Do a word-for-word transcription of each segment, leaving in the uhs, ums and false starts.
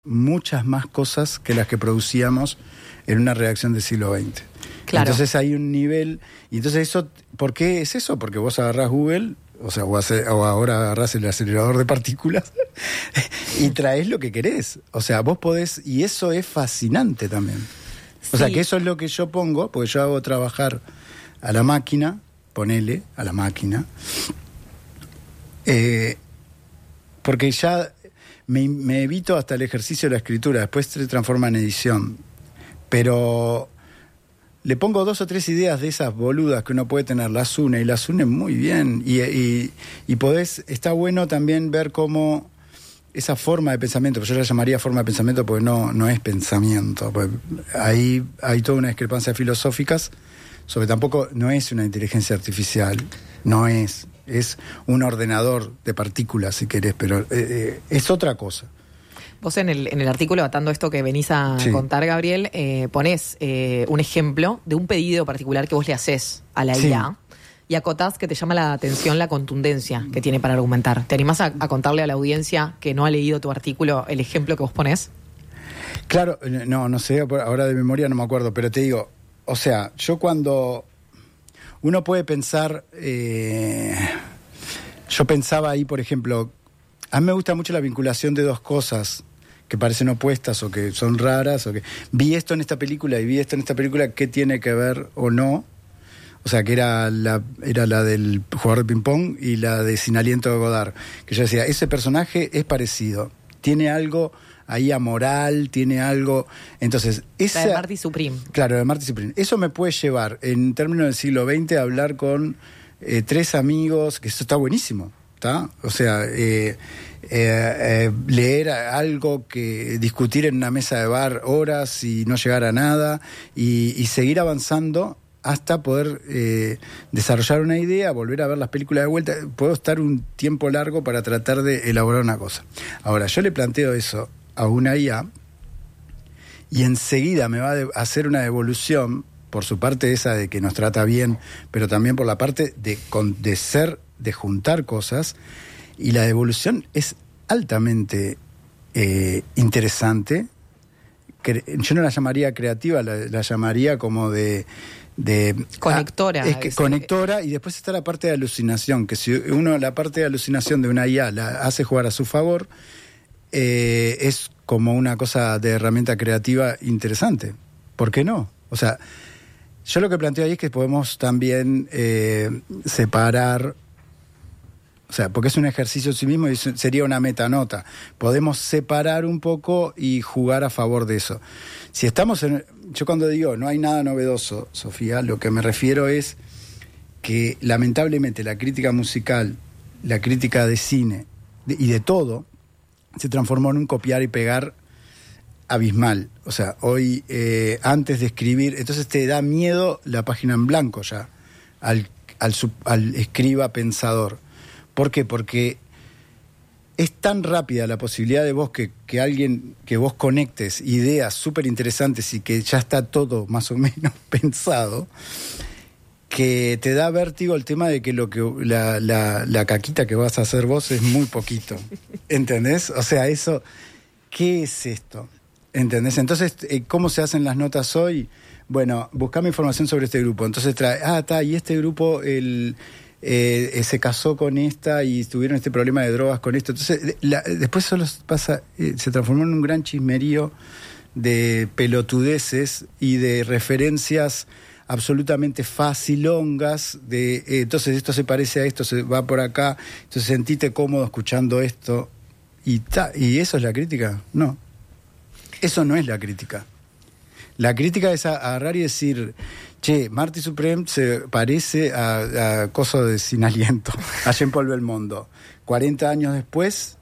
muchas más cosas que las que producíamos en una redacción del siglo veinte. Claro. Entonces hay un nivel, y entonces eso, ¿por qué es eso? Porque vos agarrás Google, o sea, o, hace, o ahora agarrás el acelerador de partículas y traes lo que querés. O sea, vos podés, y eso es fascinante también. O Sí. sea, que eso es lo que yo pongo, porque yo hago trabajar a la máquina, ponele a la máquina, eh, porque ya me, me evito hasta el ejercicio de la escritura, después se transforma en edición, pero le pongo dos o tres ideas de esas boludas que uno puede tener, las une y las une muy bien, y, y, y podés, está bueno también ver cómo esa forma de pensamiento, yo la llamaría forma de pensamiento porque no, no es pensamiento, pues ahí hay toda una discrepancia filosóficas sobre, tampoco, no es una inteligencia artificial, no es, es un ordenador de partículas si querés, pero eh, eh, es otra cosa. Vos en el, en el artículo, atando esto que venís a Sí. contar, Gabriel, eh, ponés eh, un ejemplo de un pedido particular que vos le hacés a la Sí. I A y acotás que te llama la atención la contundencia que tiene para argumentar. ¿Te animás a, a contarle a la audiencia que no ha leído tu artículo el ejemplo que vos ponés? Claro, no, no sé, ahora de memoria no me acuerdo, pero te digo, o sea, yo cuando uno puede pensar, eh, yo pensaba ahí, por ejemplo, a mí me gusta mucho la vinculación de dos cosas que parecen opuestas o que son raras, o que vi esto en esta película y vi esto en esta película, ¿qué tiene que ver o no? O sea, que era la, era la del jugador de ping-pong y la de Sin Aliento de Godard, que yo decía, ese personaje es parecido, tiene algo ahí amoral, tiene algo. Entonces, esa. La de Marty Supreme. Claro, de Marty Supreme. Eso me puede llevar, en términos del siglo veinte, a hablar con eh, tres amigos, que eso está buenísimo, ¿está? O sea, eh, eh, eh, leer algo, que discutir en una mesa de bar horas y no llegar a nada, y, y seguir avanzando hasta poder eh, desarrollar una idea, volver a ver las películas de vuelta. Puedo estar un tiempo largo para tratar de elaborar una cosa. Ahora, yo le planteo eso a una I A y enseguida me va a hacer una devolución por su parte esa de que nos trata bien, pero también por la parte de, de ser, de juntar cosas, y la devolución es altamente eh, interesante. Yo no la llamaría creativa, la, la llamaría como de... de conectora. Ah, es que es, conectora, y después está la parte de alucinación, que si uno la parte de alucinación de una I A la hace jugar a su favor, eh, es como una cosa de herramienta creativa interesante. ¿Por qué no? O sea, yo lo que planteo ahí es que podemos también eh, separar, o sea, porque es un ejercicio en sí mismo y sería una metanota. Podemos separar un poco y jugar a favor de eso. Si estamos en... Yo cuando digo no hay nada novedoso, Sofía, lo que me refiero es que lamentablemente la crítica musical, la crítica de cine de, y de todo, se transformó en un copiar y pegar abismal. O sea, hoy, eh, antes de escribir, entonces te da miedo la página en blanco ya, al, al, sub, al escriba pensador. ¿Por qué? Porque es tan rápida la posibilidad de vos que, que alguien, que vos conectes ideas súper interesantes y que ya está todo más o menos pensado, que te da vértigo el tema de que lo que la, la, la caquita que vas a hacer vos es muy poquito. ¿Entendés? O sea, eso, ¿qué es esto? ¿Entendés? Entonces, ¿cómo se hacen las notas hoy? Bueno, buscame información sobre este grupo. Entonces trae, ah, está, y este grupo, el... Eh, se casó con esta y tuvieron este problema de drogas con esto. Entonces, la, después solo pasa, eh, se transformó en un gran chismerío de pelotudeces y de referencias absolutamente facilongas de, eh, entonces esto se parece a esto, se va por acá, entonces sentite cómodo escuchando esto y, ta, ¿y eso es la crítica? No, eso no es la crítica. La crítica es agarrar y decir, che, Marty Supreme se parece a, a Coso de Sin Aliento, a Jean Paul Belmondo, cuarenta años después,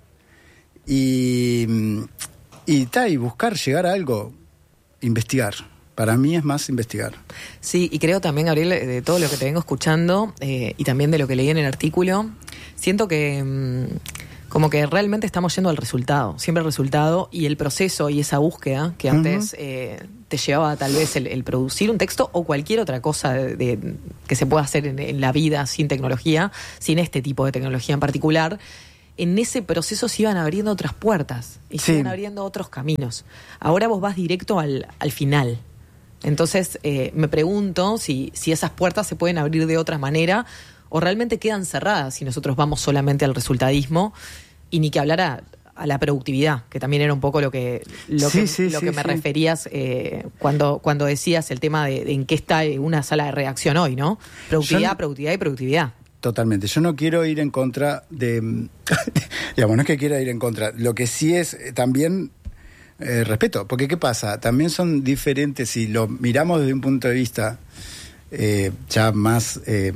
y y, ta, y buscar, llegar a algo, investigar. Para mí es más investigar. Sí, y creo también, Gabriel, de todo lo que te vengo escuchando, eh, y también de lo que leí en el artículo, siento que... Mmm, como que realmente estamos yendo al resultado, siempre al resultado, y el proceso y esa búsqueda que antes uh-huh. eh, te llevaba tal vez el, el producir un texto o cualquier otra cosa de, de, que se pueda hacer en, en la vida sin tecnología, sin este tipo de tecnología en particular, en ese proceso se iban abriendo otras puertas y Sí. se iban abriendo otros caminos. Ahora vos vas directo al, al final. Entonces eh, me pregunto si, si esas puertas se pueden abrir de otra manera o realmente quedan cerradas si nosotros vamos solamente al resultadismo, y ni que hablar a, a la productividad, que también era un poco lo que lo Sí, que, sí, lo sí, que me sí. referías eh, cuando, cuando decías el tema de, de en qué está una sala de redacción hoy, ¿no? Productividad, Yo- productividad y productividad. Totalmente. Yo no quiero ir en contra de... digamos, no es que quiera ir en contra. Lo que sí es eh, también eh, respeto. Porque ¿qué pasa? También son diferentes. Si lo miramos desde un punto de vista eh, ya más eh,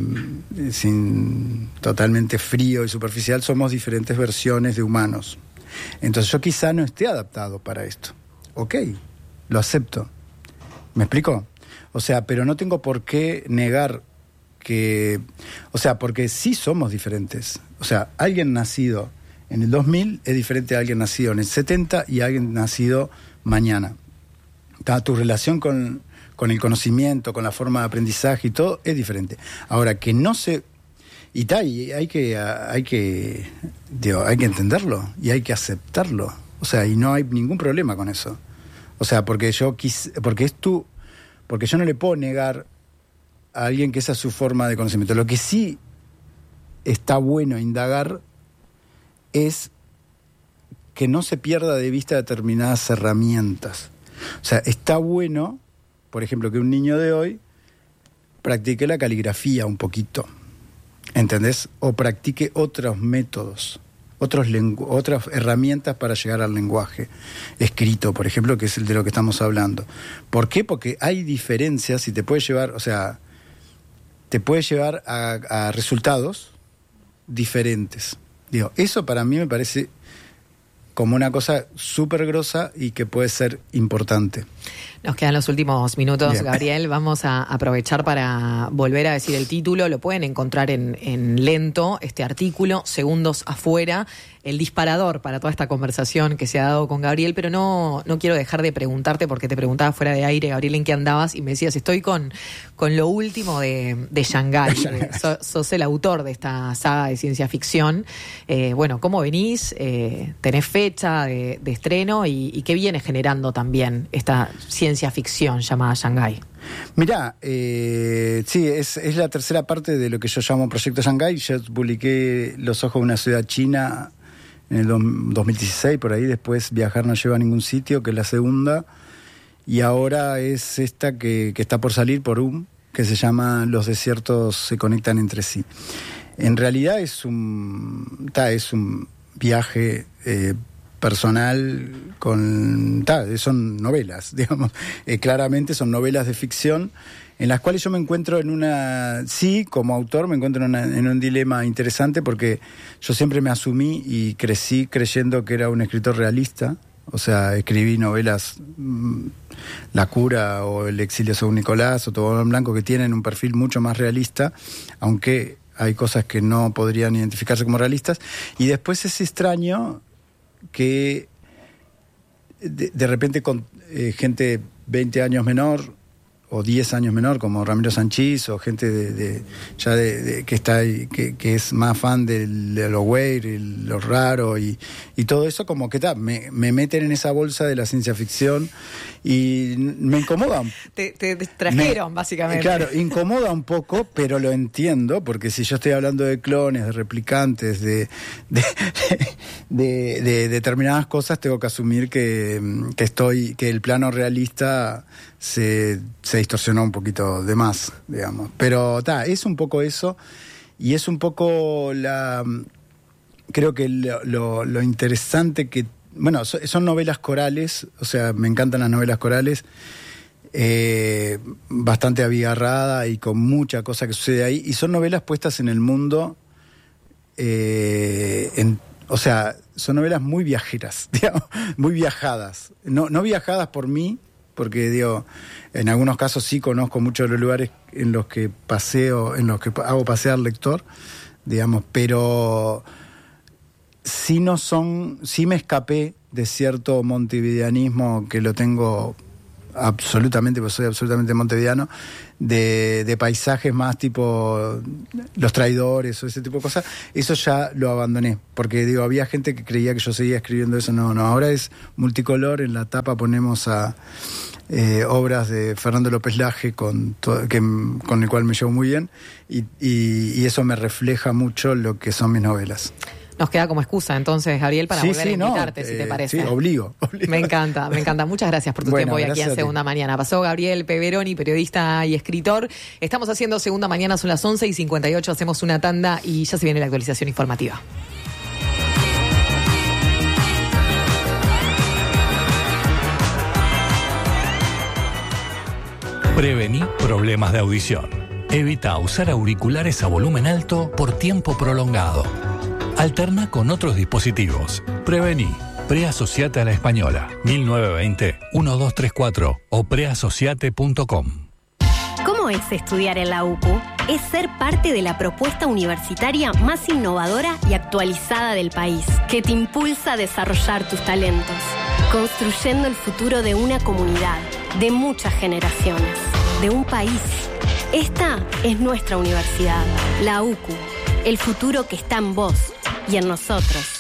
sin totalmente frío y superficial, somos diferentes versiones de humanos. Entonces yo quizá no esté adaptado para esto. Ok, lo acepto. ¿Me explico? O sea, pero no tengo por qué negar que, o sea, porque sí somos diferentes. O sea, alguien nacido en el dos mil es diferente a alguien nacido en el setenta y a alguien nacido mañana. Ta, tu relación con, con el conocimiento, con la forma de aprendizaje y todo es diferente. Ahora, que no se... Y, ta, y hay que, hay que, digo, hay que entenderlo y hay que aceptarlo. O sea, y no hay ningún problema con eso. O sea, porque yo quis, porque es tu, porque yo no le puedo negar a alguien que esa es su forma de conocimiento. Lo que sí está bueno indagar es que no se pierda de vista determinadas herramientas. O sea, está bueno, por ejemplo, que un niño de hoy practique la caligrafía un poquito, ¿entendés? O practique otros métodos, otros lengu- otras herramientas para llegar al lenguaje escrito, por ejemplo, que es el de lo que estamos hablando. ¿Por qué? Porque hay diferencias y te puede llevar, o sea, te puede llevar a, a resultados diferentes. Digo, eso para mí me parece como una cosa súper grosa y que puede ser importante. Nos quedan los últimos minutos, Bien. Gabriel. Vamos a aprovechar para volver a decir el título. Lo pueden encontrar en, en Lento, este artículo, Segundos Afuera, el disparador para toda esta conversación que se ha dado con Gabriel. Pero no, no quiero dejar de preguntarte, porque te preguntaba fuera de aire, Gabriel, en qué andabas, y me decías, estoy con, con lo último de, de Shanghái. Eh, so- sos el autor de esta saga de ciencia ficción. Eh, bueno, ¿cómo venís? Eh, ¿Tenés fecha de, de estreno? Y, ¿Y qué viene generando también esta ciencia ficción llamada Shanghái? Mirá, eh, sí, es, es la tercera parte de lo que yo llamo Proyecto Shanghái. Yo publiqué Los ojos de una ciudad china en el do- dos mil dieciséis, por ahí. Después Viajar no lleva a ningún sitio, que es la segunda. Y ahora es esta que, que está por salir por U M, que se llama Los desiertos se conectan entre sí. En realidad es un, ta, es un viaje eh, personal con, ta, son novelas, digamos, eh, claramente son novelas de ficción en las cuales yo me encuentro en una, sí, como autor me encuentro en, una, en un dilema interesante, porque yo siempre me asumí y crecí creyendo que era un escritor realista. O sea, escribí novelas, mmm, La cura o El exilio según Nicolás o Tobogán Blanco, que tienen un perfil mucho más realista, aunque hay cosas que no podrían identificarse como realistas. Y después es extraño que de, de repente con eh, gente veinte años menor o diez años menor, como Ramiro Sanchís, o gente de, de ya de, de, que está ahí, que, que es más fan de, de lo weird y lo raro y, y todo eso, como que ta, me, me meten en esa bolsa de la ciencia ficción y me incomoda. Te, te trajeron, me, básicamente. Claro, incomoda un poco, pero lo entiendo, porque si yo estoy hablando de clones, de replicantes, de, de, de, de determinadas cosas, tengo que asumir que, que estoy, que el plano realista se, se distorsionó un poquito de más, digamos. Pero ta, es un poco eso, y es un poco la, creo que lo, lo, lo interesante que, bueno, so, son novelas corales, o sea, me encantan las novelas corales, eh, bastante abigarrada y con mucha cosa que sucede ahí, y son novelas puestas en el mundo, eh, en, o sea, son novelas muy viajeras, digamos, muy viajadas, no, no viajadas por mí, porque digo, en algunos casos sí conozco muchos de los lugares en los que paseo, en los que hago pasear al lector, digamos, pero sí no son, sí me escapé de cierto montevideanismo que lo tengo absolutamente, porque soy absolutamente montevideano, de, de paisajes más tipo Los Traidores o ese tipo de cosas, eso ya lo abandoné, porque digo, había gente que creía que yo seguía escribiendo eso, no, no, ahora es multicolor, en la tapa ponemos a eh, obras de Fernando López Laje, con, to- que, con el cual me llevo muy bien, y, y, y eso me refleja mucho lo que son mis novelas. Nos queda como excusa entonces, Gabriel, para Sí, volver sí, a no, invitarte, eh, si te parece. Sí, obligo, obligo. Me encanta, me encanta. Muchas gracias por tu Bueno, tiempo hoy aquí gracias en a ti. Segunda Mañana. Pasó Gabriel Peveroni, periodista y escritor. Estamos haciendo Segunda Mañana, son las once y cincuenta y ocho, hacemos una tanda y ya se viene la actualización informativa. Prevení problemas de audición. Evita usar auriculares a volumen alto por tiempo prolongado. Alterna con otros dispositivos. Prevení. Preasociate a la Española. mil novecientos veinte, doce treinta y cuatro o preasociate punto com. ¿Cómo es estudiar en la U C U? Es ser parte de la propuesta universitaria más innovadora y actualizada del país, que te impulsa a desarrollar tus talentos, construyendo el futuro de una comunidad, de muchas generaciones, de un país. Esta es nuestra universidad, la U C U, el futuro que está en vos y en nosotros.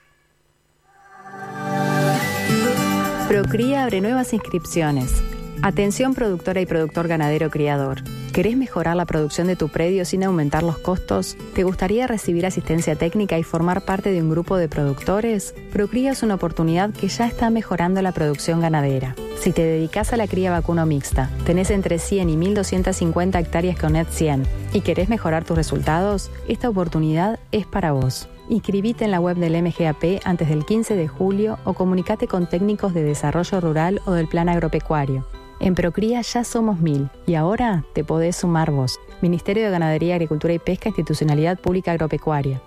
Procría abre nuevas inscripciones. Atención productora y productor ganadero criador. ¿Querés mejorar la producción de tu predio sin aumentar los costos? ¿Te gustaría recibir asistencia técnica y formar parte de un grupo de productores? Procría es una oportunidad que ya está mejorando la producción ganadera. Si te dedicas a la cría vacuno mixta, tenés entre cien y mil doscientas cincuenta hectáreas con Net cien y querés mejorar tus resultados, esta oportunidad es para vos. Inscribite en la web del M G A P antes del quince de julio o comunicate con técnicos de desarrollo rural o del plan agropecuario. En Procría ya somos mil y ahora te podés sumar vos. Ministerio de Ganadería, Agricultura y Pesca, Institucionalidad Pública Agropecuaria.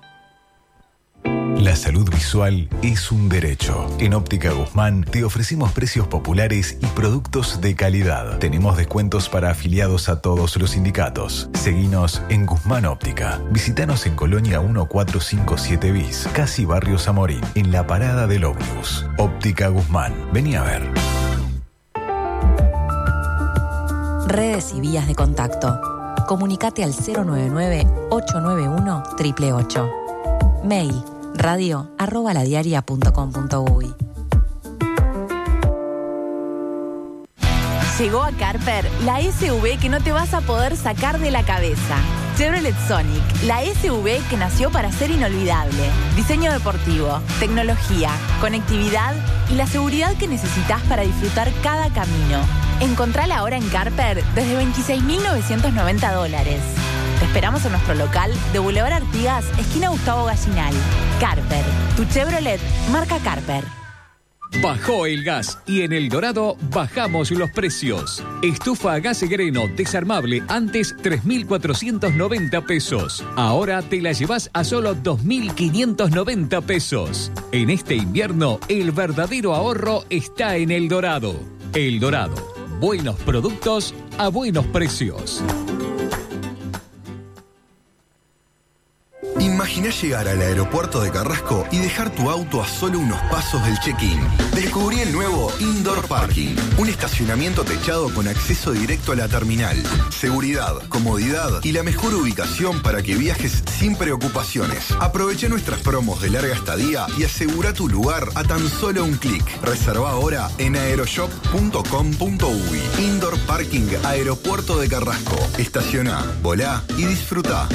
La salud visual es un derecho. En Óptica Guzmán te ofrecemos precios populares y productos de calidad. Tenemos descuentos para afiliados a todos los sindicatos. Seguinos en Guzmán Óptica. Visítanos en Colonia mil cuatrocientos cincuenta y siete bis, casi Barrio Zamorín, en la parada del ómnibus. Óptica Guzmán. Vení a ver. Redes y vías de contacto. Comunicate al cero nueve nueve, ocho nueve uno, ocho ocho ocho. Mail radio arroba ladiaria punto com punto uy. Llegó a Carper la S U V que no te vas a poder sacar de la cabeza. Chevrolet Sonic, la S U V que nació para ser inolvidable. Diseño deportivo, tecnología, conectividad y la seguridad que necesitas para disfrutar cada camino. Encontrala ahora en Carper desde veintiséis mil novecientos noventa dólares. Te esperamos en nuestro local de Boulevard Artigas, esquina Gustavo Gallinal. Carper, tu Chevrolet marca Carper. Bajó el gas y en El Dorado bajamos los precios. Estufa a gas Greno desarmable antes tres mil cuatrocientos noventa pesos. Ahora te la llevas a solo dos mil quinientos noventa pesos. En este invierno el verdadero ahorro está en El Dorado. El Dorado, buenos productos a buenos precios. Imaginá llegar al aeropuerto de Carrasco y dejar tu auto a solo unos pasos del check-in. Descubrí el nuevo Indoor Parking, un estacionamiento techado con acceso directo a la terminal. Seguridad, comodidad y la mejor ubicación para que viajes sin preocupaciones. Aprovecha nuestras promos de larga estadía y asegura tu lugar a tan solo un clic. Reserva ahora en aeroshop punto com punto uy. Indoor Parking Aeropuerto de Carrasco. Estaciona, volá y disfruta.